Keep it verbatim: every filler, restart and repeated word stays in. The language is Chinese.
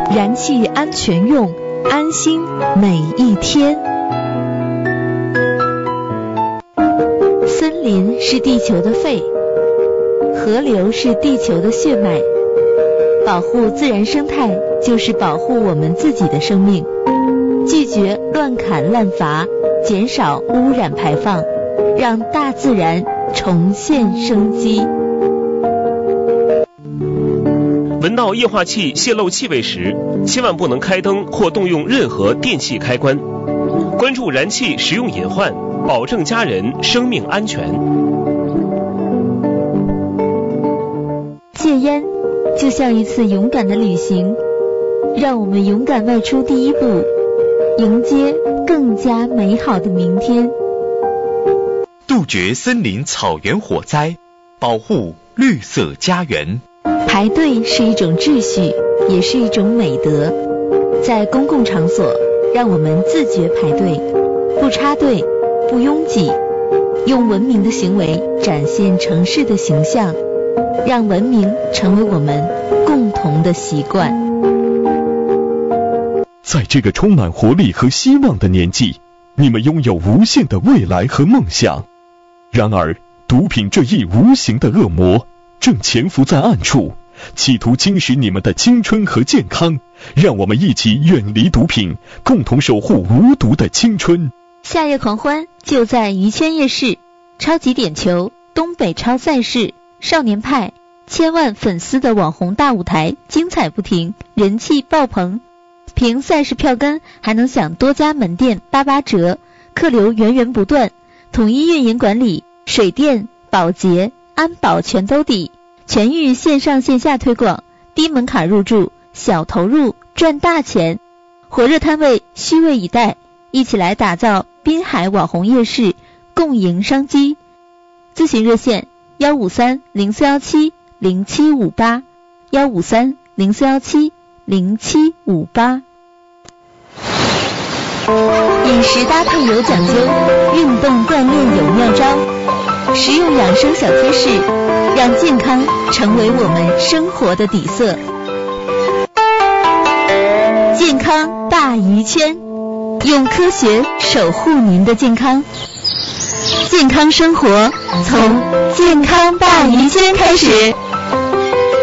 燃气安全用，安心每一天。森林是地球的肺，河流是地球的血脉。保护自然生态，就是保护我们自己的生命。拒绝乱砍滥伐，减少污染排放，让大自然重现生机。 闻到液化气泄漏气味时，千万不能开灯或动用任何电器开关。关注燃气使用隐患，保证家人生命安全。 戒烟就像一次勇敢的旅行，让我们勇敢迈出第一步，迎接更加美好的明天。 杜绝森林草原火灾，保护绿色家园。 排队是一种秩序，也是一种美德。在公共场所，让我们自觉排队，不插队，不拥挤，用文明的行为展现城市的形象，让文明成为我们共同的习惯。 在这个充满活力和希望的年纪，你们拥有无限的未来和梦想。然而，毒品这一无形的恶魔正潜伏在暗处，企图侵蚀你们的青春和健康。让我们一起远离毒品，共同守护无毒的青春。 夏夜狂欢就在于谦夜市，超级点球、东北超赛事、少年派，千万粉丝的网红大舞台，精彩不停，人气爆棚。凭赛事票根还能享多家门店八八折，客流源源不断，统一运营管理，水电、保洁、安保全都抵，全域线上线下推广，低门槛入驻，小投入赚大钱。火热摊位虚位以待，一起来打造滨海网红夜市，共赢商机。咨询热线幺五三零四幺七零七五八幺五三零四幺七零七五八。饮食搭配有讲究，运动锻炼有妙招，实用养生小贴士，让健康成为我们生活的底色。健康大于圈，用科学守护您的健康。健康生活从健康大于圈开始。